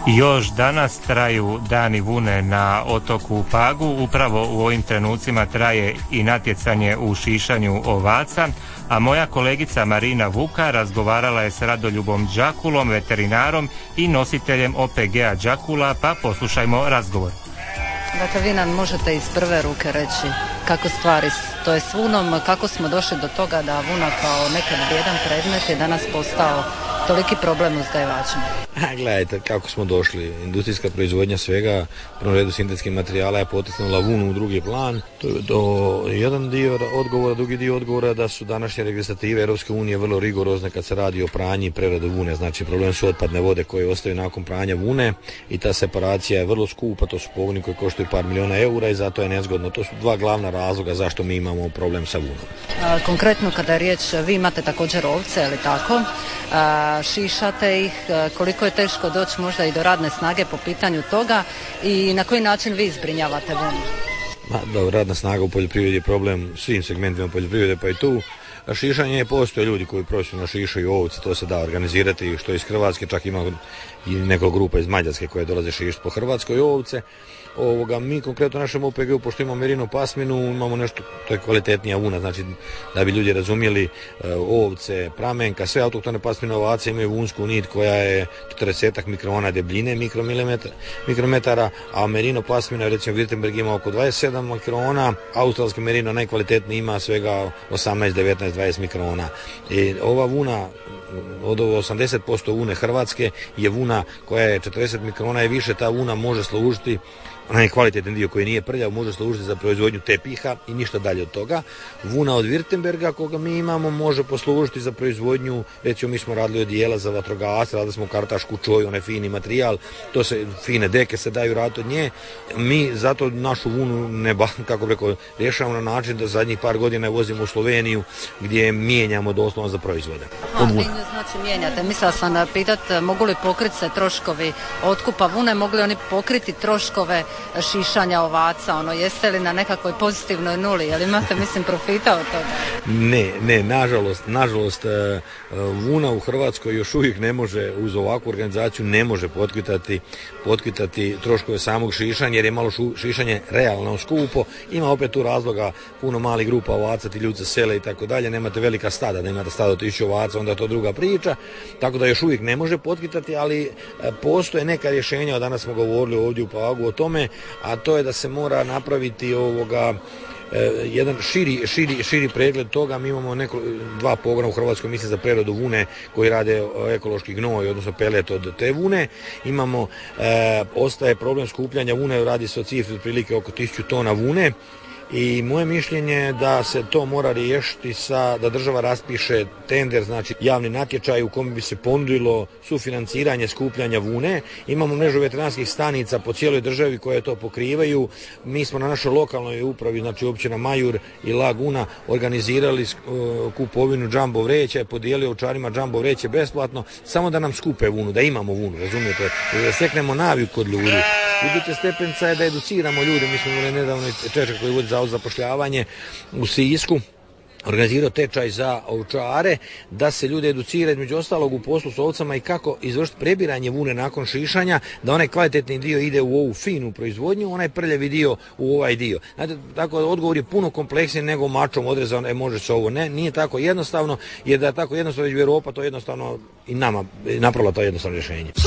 Još danas traju dani vune na otoku Pagu, upravo u ovim trenucima traje i natjecanje u šišanju ovaca, a moja kolegica Marina Vuka razgovarala je s Radoljubom Đakulom, veterinarom i nositeljem OPG-a Đakula, pa poslušajmo razgovor. Dakle, vi nam možete iz prve ruke reći kako stvari stoje s vunom, kako smo došli do toga da vuna kao nekad vrijedan predmet je danas postao toliki problem uzgajivačima. Gledajte kako smo došli. Industrijska proizvodnja svega, u prvom redu sintetskih materijala je potisnula vunu u drugi plan. To je jedan dio odgovora, drugi dio odgovora da su današnje legislative Europske unije vrlo rigorozne kad se radi o pranji i preradi vune. Znači problem su otpadne vode koje ostaju nakon pranja vune i ta separacija je vrlo skupa, to su pogoni koji koštaju par milijuna eura i zato je nezgodno. To su dva glavna razloga zašto mi imamo problem sa vunom. Konkretno kada je riječ, vi imate također ovce, je li tako? Šišate ih, koliko je teško doći možda i do radne snage po pitanju toga i na koji način vi zbrinjavate vunu? Radna snaga u poljoprivredi je problem svim segmentima poljoprivrede, pa i tu. Šišanje je, postoje ljudi koji profesionalno šišaju ovce, to se da organizirati što iz Hrvatske, čak ima i neko grupa iz Mađarske koje dolaze šišiti po Hrvatskoj ovce. Mi konkretno našem OPG-u, pošto imamo merino pasminu, imamo nešto, to je kvalitetnija vuna, znači da bi ljudi razumjeli, ovce, pramenka, sve autohtone pasmine ovace imaju vunsku nit koja je 40 mikrona debljine, mikrometara, a merino pasmina, recimo Württemberg ima oko 27 mikrona, australski merino najkvalitetniji ima svega 18, 19, 20 mikrona. I ova vuna, od 80% vune Hrvatske je vuna koja je 40 mikrona i više, ta vuna može služiti, onaj kvalitetan dio koji nije prljav, može služiti za proizvodnju tepiha i ništa dalje od toga. Vuna od Württemberga koga mi imamo može poslužiti za proizvodnju, recimo mi smo radili odijela za vatrogasce, radili smo kartašku čoju, onaj fini materijal, to se, fine deke se daju raditi od nje. Mi zato našu vunu rješavamo na način da zadnjih par godina vozimo u Sloveniju gdje mijenjamo doslovno za proizvode. Vi znači mijenjate, mislila sam pitati mogu li pokriti se troškovi otkupa vune, mogu li oni pokriti troškove šišanja ovaca, jeste li na nekakvoj pozitivnoj nuli, jel imate profita od toga? Ne, nažalost vuna u Hrvatskoj još uvijek ne može, uz ovakvu organizaciju ne može potkitati troškove samog šišanja, jer je malo šišanje realno skupo, ima opet tu razloga, puno malih grupa ovaca, ti ljudi se sele i tako dalje, nemate velika stada, da imate stada od 1000 ovaca, onda je to druga priča, tako da još uvijek ne može potkitati, ali postoje neka rješenja, danas smo govorili ovdje u Pagu o tome, a to je da se mora napraviti jedan širi pregled toga. Mi imamo dva pogona u Hrvatskoj, mislim, za preradu vune koji rade ekološki gnoj, odnosno pelet od te vune. Ostaje problem skupljanja vune, radi se o cifri otprilike oko 1000 tona vune. I moje mišljenje je da se to mora riješiti da država raspiše tender, znači javni natječaj u kojem bi se ponudilo sufinanciranje skupljanja vune. Imamo mrežu veterinarskih stanica po cijeloj državi koje to pokrivaju. Mi smo na našoj lokalnoj upravi, znači općina Majur i Laguna, organizirali kupovinu džambo vreća i podijelili ovčarima džambo vreće besplatno, samo da nam skupe vunu, da imamo vunu, razumijete, da steknemo naviku kod ljudi. Iduća stepenca je da educiramo ljude. Mi smo imali nedavno tečaj koji vodi Zavod za zapošljavanje u Sisku, organizirao tečaj za ovčare, da se ljude educira između ostalog u poslu s ovcama i kako izvršiti prebiranje vune nakon šišanja, da onaj kvalitetni dio ide u ovu finu proizvodnju, onaj prljavi dio u ovaj dio. Znate, tako odgovor je puno kompleksniji nego mačom odrezano, može se ovo. Ne, nije tako jednostavno, jer da je tako jednostavno već bi Europa to jednostavno i nama napravila to jednostavno rješenje.